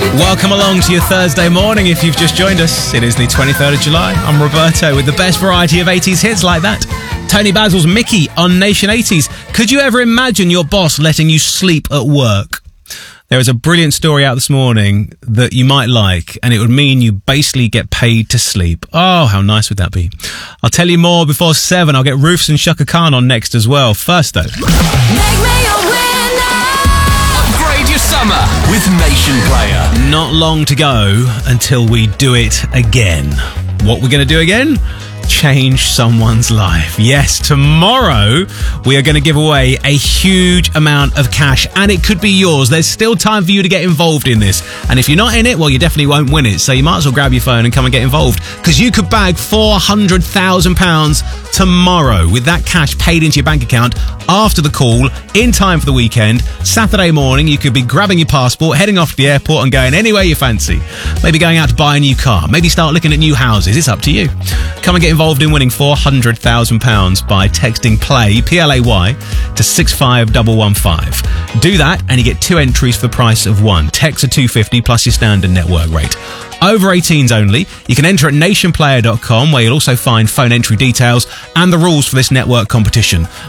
Welcome along to your Thursday morning if you've just joined us. It is the 23rd of July. I'm Roberto with the best variety of 80s hits like that. Tony Basil's Mickey on Nation 80s. Could you ever imagine your boss letting you sleep at work? There is a brilliant story out this morning that you might like, and it would mean you basically get paid to sleep. Oh, how nice would that be? I'll tell you more before 7. I'll get Rufus and Shaka Khan on next as well. First, though. Make me a winner. Upgrade your summer with Nation Player. Not long to go until we do it again. What we're going to do again? Change someone's life. Yes, tomorrow we are going to give away a huge amount of cash, and it could be yours. There's still time for you to get involved in this, and if you're not in it, well, you definitely won't win it, so you might as well grab your phone and come and get involved, because you could bag £400,000 tomorrow with that cash paid into your bank account after the call, in time for the weekend. Saturday morning, you could be grabbing your passport, heading off to the airport and going anywhere you fancy. Maybe going out to buy a new car, maybe start looking at new houses. It's up to you. Come and get involved in winning £400,000 by texting PLAY, P-L-A-Y, to 65115. Do that and you get 2 entries for the price of 1. Texts are $2.50 plus your standard network rate. Over 18s only. You can enter at nationplayer.com, where you'll also find phone entry details and the rules for this network competition.